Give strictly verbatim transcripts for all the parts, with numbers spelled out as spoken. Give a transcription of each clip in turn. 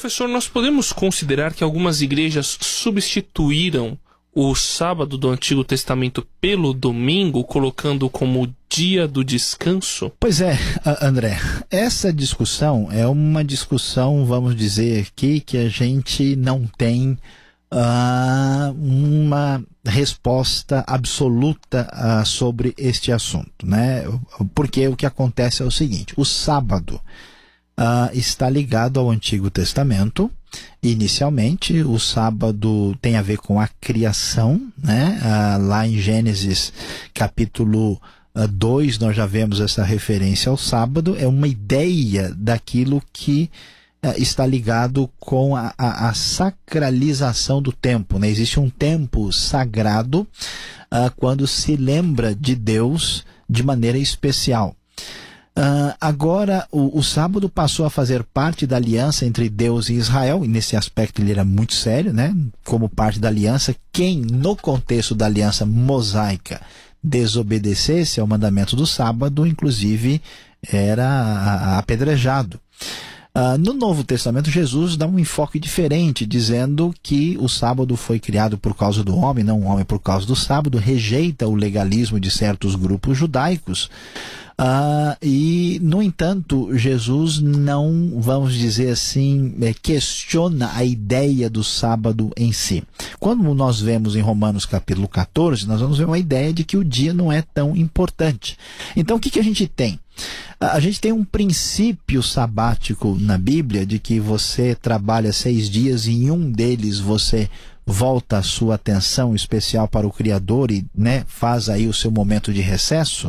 Professor, nós podemos considerar que algumas igrejas substituíram o sábado do Antigo Testamento pelo domingo, colocando como dia do descanso? Pois é, André, essa discussão é uma discussão, vamos dizer aqui, que a gente não tem uh, uma resposta absoluta uh, sobre este assunto, né? Porque o que acontece é o seguinte: o sábado uh, está ligado ao Antigo Testamento. Inicialmente, o sábado tem a ver com a criação, né? Ah, lá em Gênesis capítulo dois, nós já vemos essa referência ao sábado. É uma ideia daquilo que ah, está ligado com a, a, a sacralização do tempo, né? Existe um tempo sagrado ah, quando se lembra de Deus de maneira especial. Uh, agora, o, o sábado passou a fazer parte da aliança entre Deus e Israel, e nesse aspecto ele era muito sério, né? Como parte da aliança, quem no contexto da aliança mosaica desobedecesse ao mandamento do sábado, inclusive, era apedrejado. Uh, no Novo Testamento, Jesus dá um enfoque diferente, dizendo que o sábado foi criado por causa do homem, não o homem por causa do sábado, rejeita o legalismo de certos grupos judaicos. Uh, e, no entanto, Jesus não, vamos dizer assim, questiona a ideia do sábado em si. Quando nós vemos em Romanos capítulo quatorze, nós vamos ver uma ideia de que o dia não é tão importante. Então, o que, que a gente tem? A gente tem um princípio sabático na Bíblia de que você trabalha seis dias e em um deles você volta a sua atenção especial para o Criador e, né, faz aí o seu momento de recesso.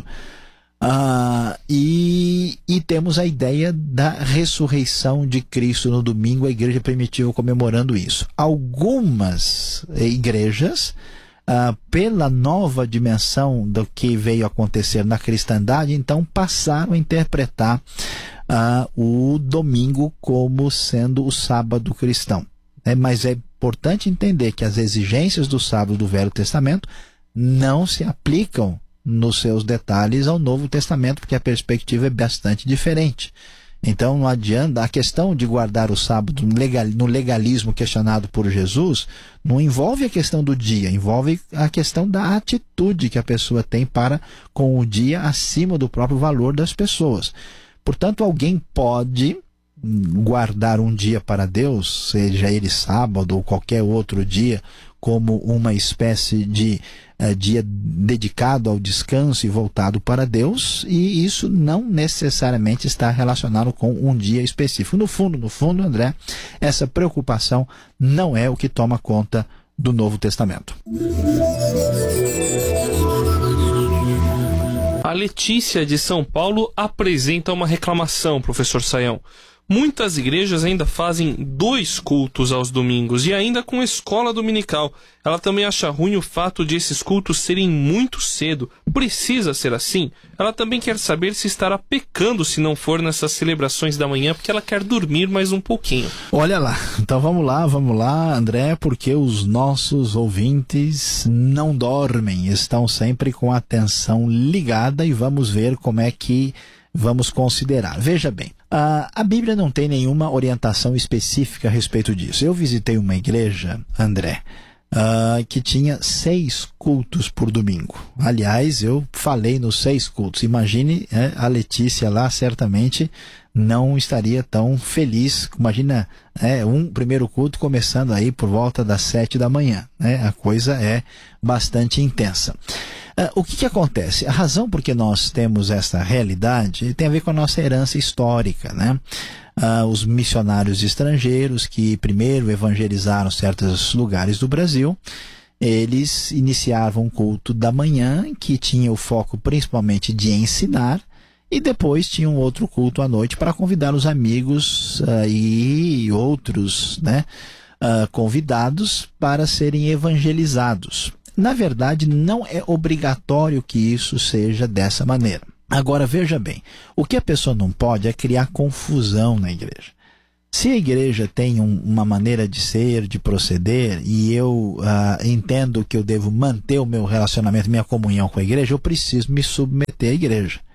Uh, e, e temos a ideia da ressurreição de Cristo no domingo, a igreja primitiva comemorando isso. Algumas igrejas, uh, pela nova dimensão do que veio acontecer na cristandade, então passaram a interpretar uh, o domingo como sendo o sábado cristão. É, mas é importante entender que as exigências do sábado do Velho Testamento não se aplicam nos seus detalhes ao Novo Testamento, porque a perspectiva é bastante diferente. Então não adianta, a questão de guardar o sábado no legalismo questionado por Jesus não envolve a questão do dia, envolve a questão da atitude que a pessoa tem para com o dia acima do próprio valor das pessoas. Portanto, alguém pode guardar um dia para Deus, seja ele sábado ou qualquer outro dia, como uma espécie de uh, dia dedicado ao descanso e voltado para Deus, e isso não necessariamente está relacionado com um dia específico. No fundo, no fundo, André, essa preocupação não é o que toma conta do Novo Testamento. A Letícia de São Paulo apresenta uma reclamação, professor Sayão. Muitas igrejas ainda fazem dois cultos aos domingos e ainda com escola dominical. Ela também acha ruim o fato de esses cultos serem muito cedo. Precisa ser assim? Ela também quer saber se estará pecando se não for nessas celebrações da manhã, porque ela quer dormir mais um pouquinho. Olha lá, então vamos lá, vamos lá, André, porque os nossos ouvintes não dormem, estão sempre com a atenção ligada e vamos ver como é que vamos considerar. Veja bem, a, a Bíblia não tem nenhuma orientação específica a respeito disso. Eu visitei uma igreja, André, uh, que tinha seis cultos por domingo. Aliás, eu falei nos seis cultos. Imagine, é, a Letícia lá certamente não estaria tão feliz. Imagina, é, um primeiro culto começando aí por volta das sete da manhã. Né? A coisa é bastante intensa. Uh, o que, que acontece? A razão por que nós temos essa realidade tem a ver com a nossa herança histórica, né? Uh, os missionários estrangeiros que primeiro evangelizaram certos lugares do Brasil, eles iniciavam um culto da manhã que tinha o foco principalmente de ensinar, e depois tinha um outro culto à noite para convidar os amigos uh, e outros, né, uh, convidados para serem evangelizados. Na verdade, não é obrigatório que isso seja dessa maneira. Agora, veja bem, o que a pessoa não pode é criar confusão na igreja. Se a igreja tem um, uma maneira de ser, de proceder, e eu uh, entendo que eu devo manter o meu relacionamento, minha comunhão com a igreja, eu preciso me submeter à igreja.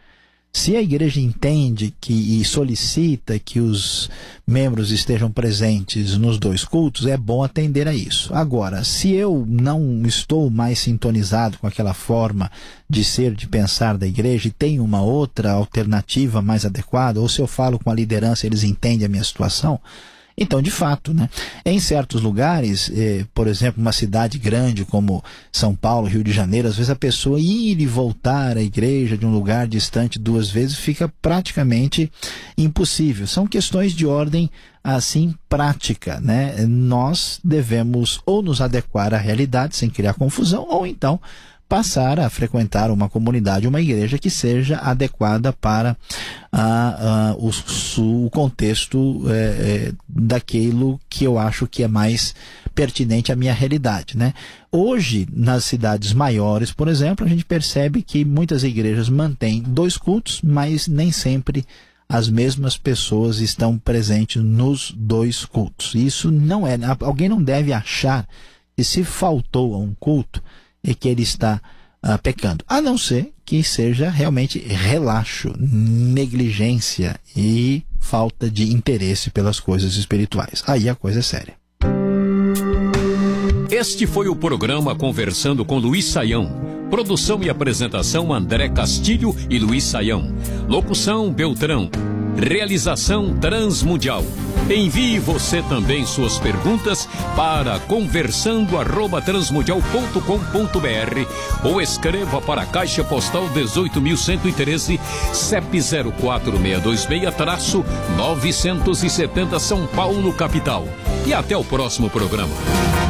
Se a igreja entende que, e solicita que os membros estejam presentes nos dois cultos, é bom atender a isso. Agora, se eu não estou mais sintonizado com aquela forma de ser, de pensar da igreja e tenho uma outra alternativa mais adequada, ou se eu falo com a liderança eles entendem a minha situação, então, de fato, né? Em certos lugares, eh, por exemplo, uma cidade grande como São Paulo, Rio de Janeiro, às vezes a pessoa ir e voltar à igreja de um lugar distante duas vezes fica praticamente impossível. São questões de ordem, assim, prática, né? Nós devemos ou nos adequar à realidade sem criar confusão, ou então passar a frequentar uma comunidade, uma igreja que seja adequada para ah, ah, o, o contexto é, é, daquilo que eu acho que é mais pertinente à minha realidade, né? Hoje, nas cidades maiores, por exemplo, a gente percebe que muitas igrejas mantêm dois cultos, mas nem sempre as mesmas pessoas estão presentes nos dois cultos. Isso não é... Alguém não deve achar que se faltou a um culto e que ele está uh, pecando, a não ser que seja realmente relaxo, negligência e falta de interesse pelas coisas espirituais. Aí a coisa é séria. Este foi o programa Conversando com Luiz Saião. Produção e apresentação André Castilho e Luiz Saião. Locução Beltrão. Realização Transmundial. Envie você também suas perguntas para conversando arroba transmundial ponto com ponto br ou escreva para a Caixa Postal dezoito mil cento e treze, C E P zero quatro seis dois seis, novecentos e setenta São Paulo, capital. E até o próximo programa.